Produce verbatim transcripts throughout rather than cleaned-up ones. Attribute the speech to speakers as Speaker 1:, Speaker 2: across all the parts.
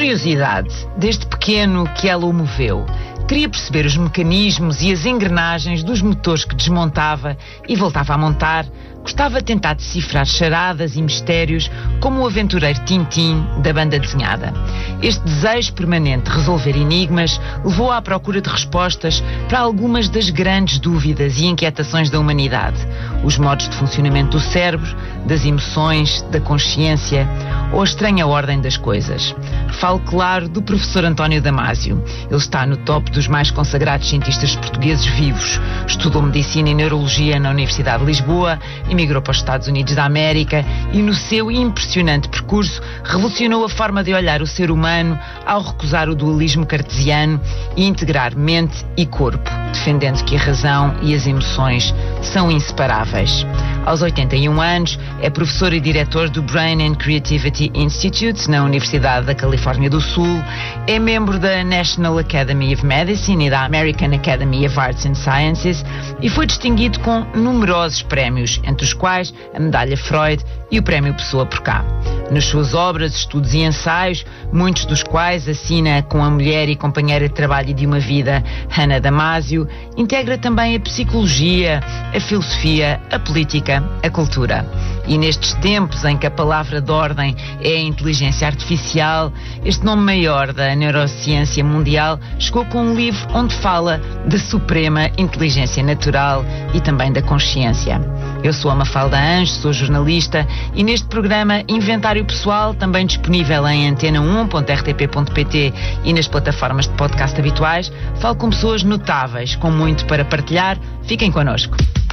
Speaker 1: Curiosidade, desde pequeno que ela o moveu. Queria perceber os mecanismos e as engrenagens dos motores que desmontava e voltava a montar. Gostava de tentar decifrar charadas e mistérios como o aventureiro Tintin da banda desenhada. Este desejo permanente de resolver enigmas levou à procura de respostas para algumas das grandes dúvidas e inquietações da humanidade. Os modos de funcionamento do cérebro, das emoções, da consciência ou a estranha ordem das coisas. Falo, claro, do professor António Damasio. Ele está no top dos mais consagrados cientistas portugueses vivos. Estudou medicina e neurologia na Universidade de Lisboa, emigrou para os Estados Unidos da América e no seu impressionante percurso revolucionou a forma de olhar o ser humano ao recusar o dualismo cartesiano e integrar mente e corpo, defendendo que a razão e as emoções são inseparáveis. Aos oitenta e um anos, é professor e diretor do Brain and Creativity Institute na Universidade da Califórnia do Sul, é membro da National Academy of Medicine e da American Academy of Arts and Sciences e foi distinguido com numerosos prémios, entre os quais a Medalha Freud e o Prémio Pessoa por Cá. Nas suas obras, estudos e ensaios, muitos dos quais assina com a mulher e companheira de trabalho de uma vida, Hannah Damasio, integra também a psicologia, a filosofia, a política, a cultura. E nestes tempos em que a palavra de ordem é a inteligência artificial, este nome maior da neurociência mundial chegou com um livro onde fala da suprema inteligência natural e também da consciência. Eu sou a Mafalda Anjos, sou jornalista e neste programa Inventário Pessoal, também disponível em antena um ponto r t p ponto p t e nas plataformas de podcast habituais, falo com pessoas notáveis, com muito para partilhar. Fiquem connosco.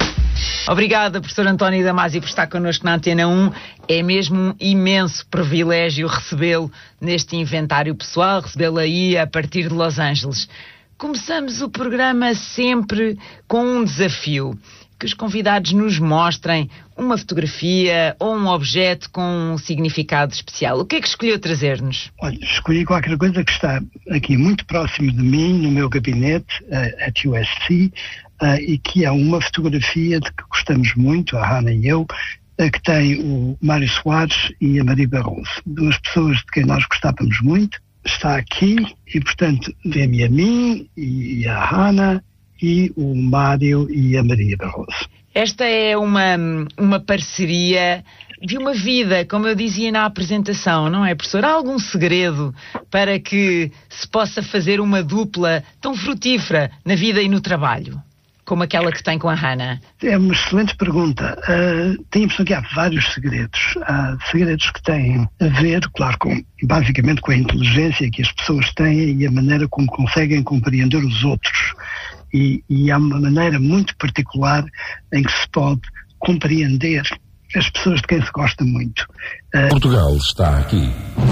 Speaker 1: Obrigada, professor António Damasio, por estar connosco na Antena um. É mesmo um imenso privilégio recebê-lo neste Inventário Pessoal, recebê-lo aí a partir de Los Angeles. Começamos o programa sempre com um desafio. Que os convidados nos mostrem uma fotografia ou um objeto com um significado especial. O que é que escolheu trazer-nos?
Speaker 2: Olha, escolhi qualquer coisa que está aqui muito próximo de mim, no meu gabinete, uh, at U S C, uh, e que é uma fotografia de que gostamos muito, a Hannah e eu, uh, que tem o Mário Soares e a Maria Barroso, duas pessoas de quem nós gostávamos muito. Está aqui e, portanto, vê-me a mim e a Hannah, e o Mário e a Maria Barroso.
Speaker 1: Esta é uma, uma parceria de uma vida, como eu dizia na apresentação, não é, professor? Há algum segredo para que se possa fazer uma dupla tão frutífera na vida e no trabalho, como aquela que tem com a Hannah?
Speaker 2: É uma excelente pergunta. Uh, tenho a impressão que há vários segredos. Há segredos que têm a ver, claro, com, basicamente com a inteligência que as pessoas têm e a maneira como conseguem compreender os outros. E, e há uma maneira muito particular em que se pode compreender as pessoas de quem se gosta muito. Uh...
Speaker 3: Portugal está aqui.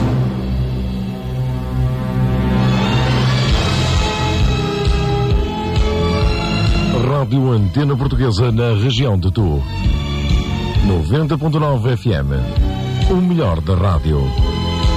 Speaker 3: Rádio Antena Portuguesa na região de Tu. noventa ponto nove F M. O melhor da rádio.